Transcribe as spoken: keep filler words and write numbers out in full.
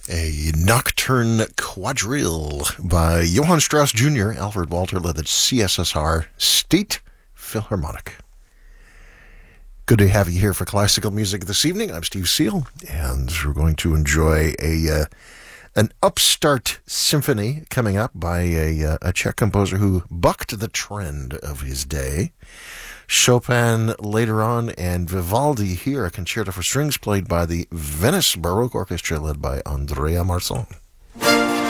A Nocturne Quadrille by Johann Strauss Junior Alfred Walter led the C S S R State Philharmonic. Good to have you here for classical music this evening. I'm Steve Seal, and we're going to enjoy a uh, an upstart symphony coming up by a, uh, a Czech composer who bucked the trend of his day. Chopin later on, and Vivaldi here, a concerto for strings played by the Venice Baroque Orchestra led by Andrea Marçon.